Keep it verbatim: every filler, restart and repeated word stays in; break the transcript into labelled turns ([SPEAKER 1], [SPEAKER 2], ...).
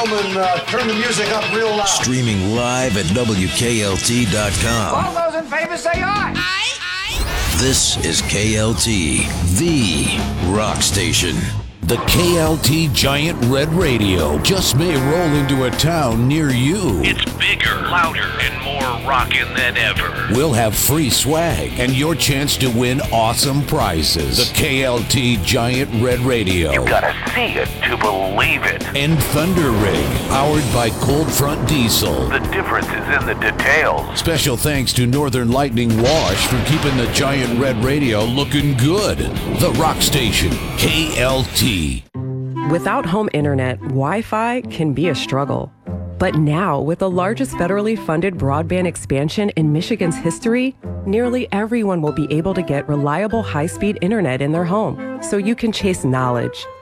[SPEAKER 1] gentlemen, uh, turn the music up real loud.
[SPEAKER 2] Streaming live at W K L T dot com.
[SPEAKER 3] All those in favor say aye. Aye,
[SPEAKER 2] aye. This is K L T, the rock station.
[SPEAKER 4] The K L T Giant Red Radio just may roll into a town near you.
[SPEAKER 5] It's bigger, louder, and more rockin' than ever.
[SPEAKER 4] We'll have free swag and your chance to win awesome prizes. The K L T Giant Red Radio.
[SPEAKER 5] You gotta see it to believe it.
[SPEAKER 4] And Thunder Rig, powered by Cold Front Diesel.
[SPEAKER 5] The difference is in the details.
[SPEAKER 4] Special thanks to Northern Lightning Wash for keeping the Giant Red Radio looking good. The rock station, K L T.
[SPEAKER 6] Without home internet, Wi-Fi can be a struggle. But now, with the largest federally funded broadband expansion in Michigan's history, nearly everyone will be able to get reliable high-speed internet in their home, so you can chase knowledge,